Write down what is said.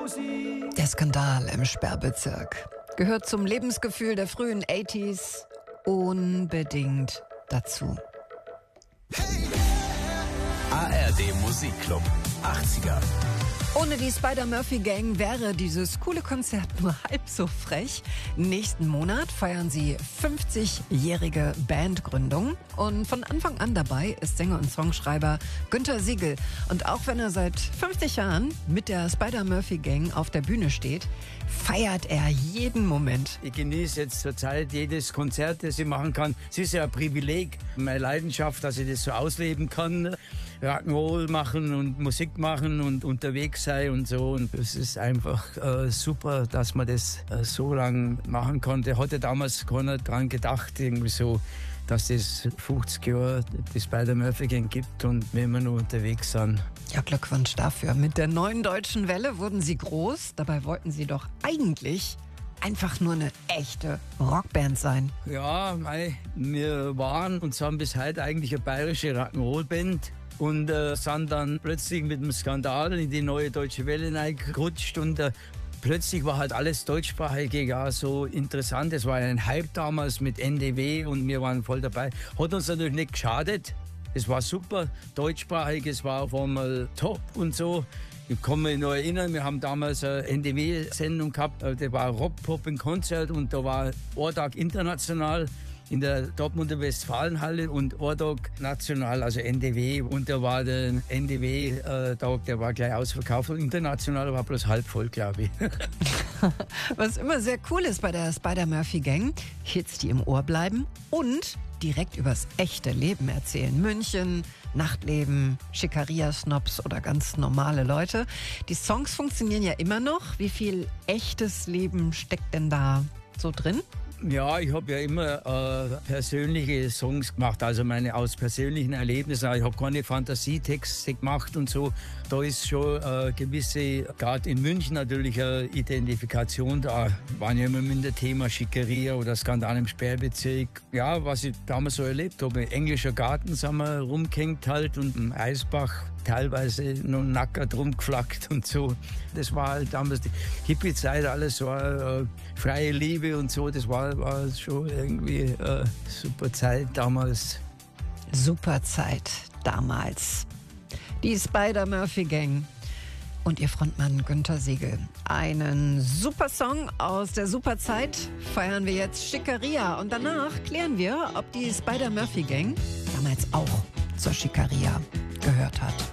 Der Skandal im Sperrbezirk gehört zum Lebensgefühl der frühen 80s unbedingt dazu. ARD Musikclub 80er. Ohne die Spider-Murphy-Gang wäre dieses coole Konzert nur halb so frech. Nächsten Monat feiern sie 50-jährige Bandgründung. Und von Anfang an dabei ist Sänger und Songschreiber Günter Siegel. Und auch wenn er seit 50 Jahren mit der Spider-Murphy-Gang auf der Bühne steht, feiert er jeden Moment. Ich genieße jetzt zurzeit jedes Konzert, das ich machen kann. Es ist ja ein Privileg, meine Leidenschaft, dass ich das so ausleben kann. Rock'n'Roll machen und Musik machen und unterwegs sein und so. Und es ist einfach super, dass man das so lang machen konnte. Hatte damals keiner dran gedacht, irgendwie so, dass es 50 Jahre die Spider-Murphy-Gang gibt und wenn wir noch unterwegs sind. Ja, Glückwunsch dafür. Mit der neuen deutschen Welle wurden sie groß. Dabei wollten sie doch eigentlich einfach nur eine echte Rockband sein. Ja, wir waren und sind bis heute eigentlich eine bayerische Rock'n'Roll-Band. Und sind dann plötzlich mit dem Skandal in die neue deutsche Welle reingerutscht und plötzlich war halt alles deutschsprachige ja so interessant. Es war ein Hype damals mit NDW und wir waren voll dabei. Hat uns natürlich nicht geschadet. Es war super, deutschsprachig, es war auf einmal top und so. Ich kann mich noch erinnern, wir haben damals eine NDW-Sendung gehabt, da war Rockpop im Konzert und da war ein Tag international in der Dortmunder Westfalenhalle und ein Tag national, also NDW. Und da war der NDW-Tag, der war gleich ausverkauft und international war bloß halb voll, glaube ich. Was immer sehr cool ist bei der Spider-Murphy-Gang, Hits, die im Ohr bleiben und direkt übers echte Leben erzählen. München, Nachtleben, Schickeria-Snobs oder ganz normale Leute. Die Songs funktionieren ja immer noch. Wie viel echtes Leben steckt denn da so drin? Ja, ich habe ja immer persönliche Songs gemacht, also meine aus persönlichen Erlebnissen. Ich habe keine Fantasietexte gemacht und so. Da ist schon gewisse, gerade in München natürlich, eine Identifikation da. Waren ja immer mit dem Thema Schickeria oder Skandal im Sperrbezirk. Ja, was ich damals so erlebt habe. Im englischen Garten sind wir rumgehängt halt und im Eisbach teilweise noch nackert rumgeflackt und so. Das war halt damals die Hippie-Zeit, alles war freie Liebe und so. Das war schon irgendwie super Zeit damals. Super Zeit damals. Die Spider-Murphy-Gang und ihr Frontmann Günter Siegel. Einen super Song aus der super Zeit feiern wir jetzt Schickeria. Und danach klären wir, ob die Spider-Murphy-Gang damals auch zur Schickeria gehört hat.